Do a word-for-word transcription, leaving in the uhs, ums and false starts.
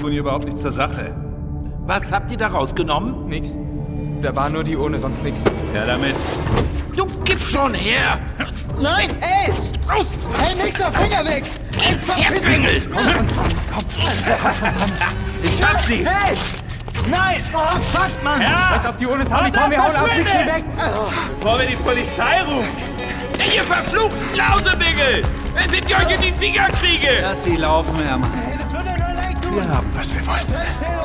tun hier überhaupt nichts zur Sache. Was habt ihr da rausgenommen? Nix. Da war nur die Urne, sonst nix. Ja, damit. Du gib schon her! Nein, ey! Raus! Hey, nächster Finger weg! Ey, Herr Bengel! Ich hab sie! Hey! Nein! Oh, fuck, Mann! Ja! Scheiß auf die Urne, Harley, komm, wir hauen ab, leg schnell weg! Bevor wir die Polizei rufen! Ihr verfluchten Lausebengel! Wenn ich euch in die Finger kriege! Lass sie laufen, Hermann. Hey, das wird ja nur leicht tun! Wir haben, was wir wollen.